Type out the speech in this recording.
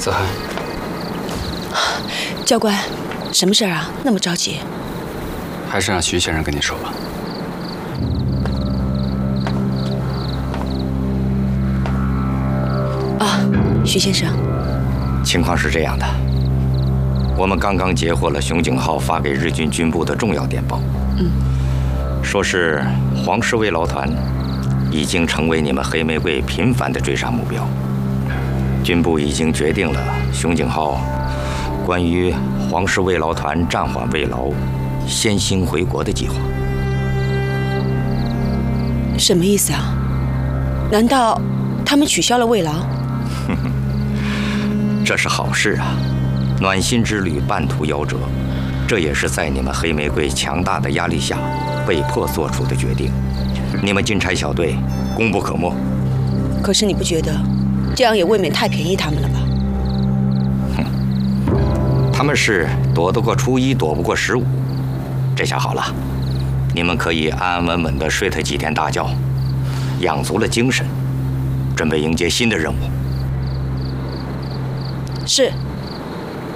子涵， 教官，什么事儿啊？那么着急？ 还是让徐先生跟你说吧。 啊，徐先生， 情况是这样的，我们刚刚截获了熊景浩发给日军军部的重要电报。说是黄氏慰劳团已经成为你们黑玫瑰频繁的追杀目标。军部已经决定了熊景浩关于黄氏慰劳团暂缓慰劳、先行回国的计划。 什么意思啊？难道他们取消了慰劳？ 这是好事啊，暖心之旅半途夭折，这也是在你们黑玫瑰强大的压力下被迫做出的决定。你们金钗小队功不可没。 可是你不觉得这样也未免太便宜他们了吧？ 他们是躲得过初一，躲不过15。这下好了，你们可以安安稳稳地睡他几天大觉，养足了精神，准备迎接新的任务。 是。